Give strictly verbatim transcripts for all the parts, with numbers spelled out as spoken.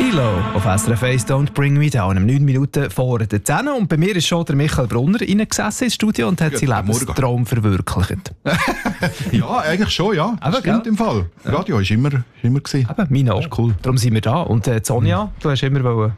Tilo auf S R F eins Don't Bring Me Down, neun Minuten vor der zehn. Und bei mir ist schon der Michael Brunner reingesessen ins Studio und hat ja, seinen Lebenstraum verwirklicht. Ja, eigentlich schon, ja. Das aber, stimmt gell? im Fall. Radio war immer, immer gewesen. Eben, meine auch. Das ist cool. Darum sind wir da. Und äh, Sonja, mhm. du hast immer wollen...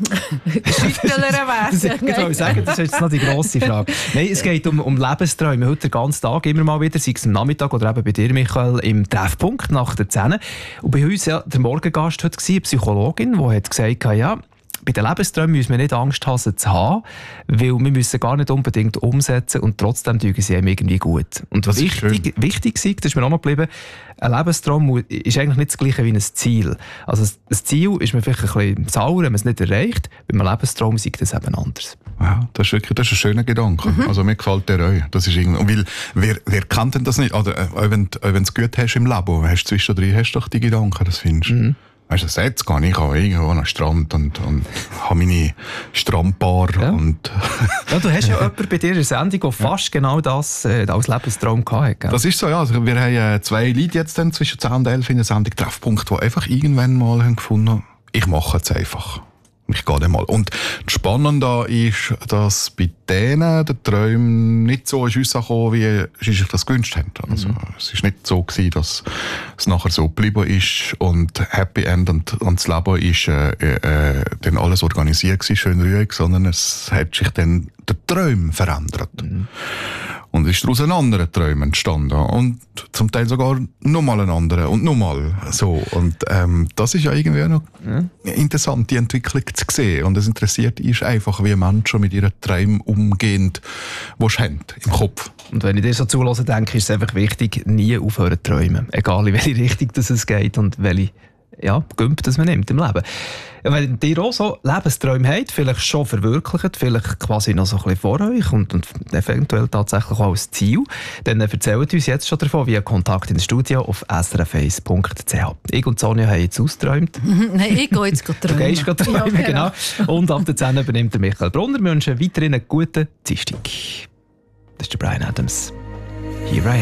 Schüttler werden. Ich wollte sagen, das ist jetzt noch die grosse Frage. Nein, es geht um, um Lebensträume. Heute den ganzen Tag immer mal wieder, sei es am Nachmittag oder eben bei dir, Michael, im Treffpunkt nach der zehn. Und bei uns ja der Morgengast heute war eine Psychologin, die hat gesagt, ja, bei den Lebensträumen müssen wir nicht Angst haben, sie zu haben, weil wir müssen gar nicht unbedingt umsetzen und trotzdem tun sie einem irgendwie gut. Und was wichtig, wichtig war, das ist mir auch noch geblieben, ein Lebenstraum ist eigentlich nicht das Gleiche wie ein Ziel. Also ein Ziel ist man vielleicht ein bisschen sauer, wenn man es nicht erreicht. Bei einem Lebenstraum ist das eben anders. Ja, das ist wirklich das ist ein schöner Gedanke. Mhm. Also mir gefällt der auch. Das ist irgendwie, weil, wer, wer kennt denn das nicht? Oder äh, wenn du es gut hast im Leben, hast du zwischendrin hast doch die Gedanken, das findest du. Mhm. Weißt du, jetzt gehe ich auch irgendwo an den Strand und, und habe meine Strandbar. Ja. Und ja, du hast ja jemanden bei dir in der Sendung, der fast genau das äh, als Lebenstraum hatte. Das ist so, ja. Also wir haben äh, zwei Leute jetzt dann zwischen zehn und elf in der Sendung Treffpunkt, die einfach irgendwann mal haben gefunden, ich mache es einfach. Ich gehe dann mal. Und das Spannende ist, dass bei denen der Traum nicht so ist rausgekommen, wie sie sich das gewünscht haben. Also, mhm. es ist nicht so gewesen, dass es nachher so geblieben ist und Happy End und, und das Leben ist äh, äh, dann alles organisiert gewesen, schön ruhig, sondern es hat sich dann der Traum verändert. Mhm. Und es ist daraus ein anderer Traum entstanden. Und zum Teil sogar nochmal ein anderer und nochmal so. Und ähm, das ist ja irgendwie noch mhm. interessant, die Entwicklung zu sehen. Und es interessiert ist einfach, wie Menschen mit ihren Träumen umgehen, die sie haben im Kopf. Und wenn ich dir so zuhöre, denke ist es einfach wichtig, nie aufhören zu träumen. Egal in welche Richtung das es geht und welche ja, Gümp, das man nimmt im Leben. Wenn ihr auch so Lebensträume habt, vielleicht schon verwirklicht, vielleicht quasi noch so ein bisschen vor euch und, und eventuell tatsächlich auch als Ziel, dann erzählt uns jetzt schon davon via Kontakt ins Studio auf s r f eins punkt c h. Ich und Sonja haben jetzt ausgeträumt. Nein, ich gehe jetzt träumen. Du gehst gerade träumen, ja, genau. Und ab der zehn übernimmt der Michael Brunner. Wir wünschen weiterhin einen guten Dienstag. Das ist der Bryan Adams. Here I am.